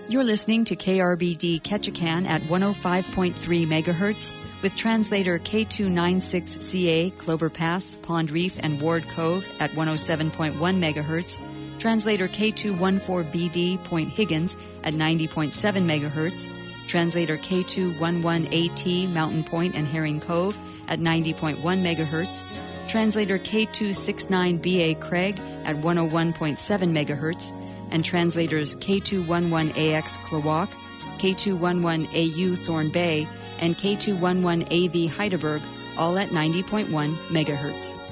You're listening to KRBD Ketchikan at 105.3 megahertz with translator K296CA Clover Pass, Pond Reef, and Ward Cove at 107.1 megahertz, translator K214BD Point Higgins at 90.7 megahertz, translator K211AT Mountain Point and Herring Cove at 90.1 megahertz, translator K269BA Craig at 101.7 megahertz, and translators K211AX Klawock, K211AU Thorn Bay, and K211AV Heidelberg, all at 90.1 megahertz.